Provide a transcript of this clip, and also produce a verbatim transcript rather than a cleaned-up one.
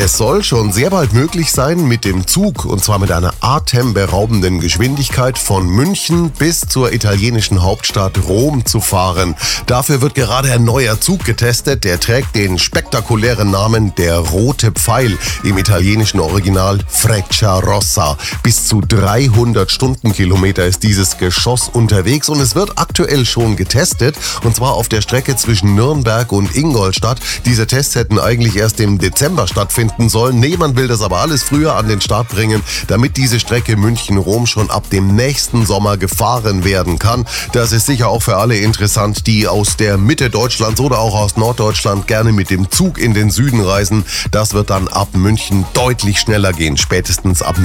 Es soll schon sehr bald möglich sein, mit dem Zug, und zwar mit einer atemberaubenden Geschwindigkeit, von München bis zur italienischen Hauptstadt Rom zu fahren. Dafür wird gerade ein neuer Zug getestet, der trägt den spektakulären Namen der Rote Pfeil, im italienischen Original Freccia Rossa. Bis zu dreihundert Stundenkilometer ist dieses Geschoss unterwegs und es wird aktuell schon getestet, und zwar auf der Strecke zwischen Nürnberg und Ingolstadt. Diese Tests hätten eigentlich erst im Dezember stattfinden sollen. Nee, man will das aber alles früher an den Start bringen, damit diese Strecke München-Rom schon ab dem nächsten Sommer gefahren werden kann. Das ist sicher auch für alle interessant, die aus der Mitte Deutschlands oder auch aus Norddeutschland gerne mit dem Zug in den Süden reisen. Das wird dann ab München deutlich schneller gehen, spätestens ab